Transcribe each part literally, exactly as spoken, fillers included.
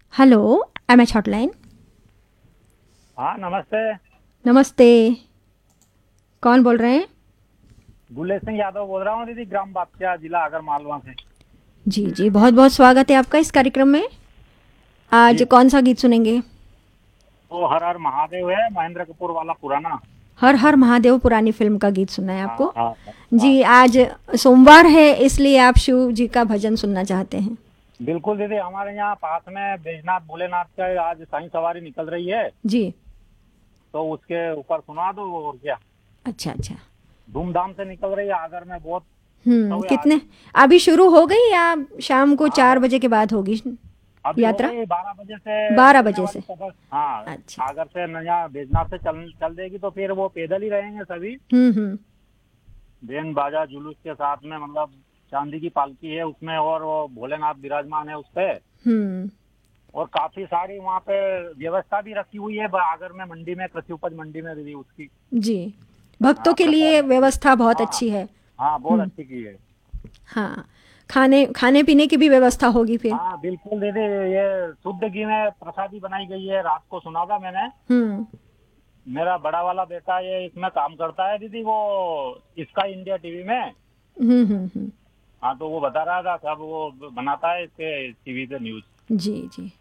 Hello, M H hotline. हाँ नमस्ते। नमस्ते, कौन बोल रहे हैं? गुलेश सिंह यादव बोल रहा हूँ दीदी, ग्राम बापचा, जिला आगर मालवा से। जी जी, बहुत बहुत स्वागत है आपका इस कार्यक्रम में। आज जी। कौन सा गीत सुनेंगे? तो हर हर महादेव है, महेंद्र कपूर वाला पुराना। हर हर महादेव पुरानी फिल्म का गीत सुनना है हाँ आपको? हाँ हाँ हाँ। जी, आज सोमवार है इसलिए आप शिव जी का भजन सुनना चाहते हैं। बिल्कुल दीदी, हमारे यहाँ पास में बैजनाथ भोलेनाथ का आज साई सवारी निकल रही है। जी। तो उसके ऊपर सुना दो और क्या। अच्छा अच्छा। धूमधाम से निकल रही है, आगर में बहुत हम्म उत्सव है आज। कितने अभी शुरू हो गई या शाम को हाँ चार हो, बजे के बाद होगी अभी हो यात्रा? गई बारह बजे से बारह निकलने बजे वाली से। सफर। हाँ। अच्छा। आगर से न यहाँ बैजनाथ से चल चल देगी, तो फिर वो पैदल ही रहेंगे सभी। हम्म हम्म बैंड बाजा जुलूस के साथ में, मतलब चांदी की पालकी है उसमें, और वो भोलेनाथ विराजमान है उस पे। हम्म। और काफी सारी वहाँ पे व्यवस्था भी रखी हुई है आगर में, मंडी में, कृषि उपज मंडी में दीदी उसकी। जी, भक्तों हाँ, के लिए प्रसाद के लिए। व्यवस्था बहुत हाँ अच्छी है। हाँ, बहुत हम्म। अच्छी की है। हाँ, खाने खाने पीने की भी व्यवस्था होगी फिर। हाँ बिल्कुल दीदी, ये शुद्ध घी में प्रसादी बनाई गई है, रात को सुना था मैंने। हम्म मेरा बड़ा वाला बेटा ये इसमें काम करता है दीदी, वो इसका इंडिया टीवी में। हम्म हम्म हम्म। हाँ, तो वो बता रहा था, सब वो बनाता है इसके टीवी पे न्यूज। जी जी,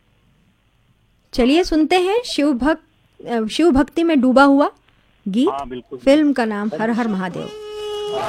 चलिए सुनते हैं शिव भक्त अ, शिव भक्ति में डूबा हुआ गीत। हाँ बिल्कुल। फिल्म का नाम हर चलिए। हर महादेव।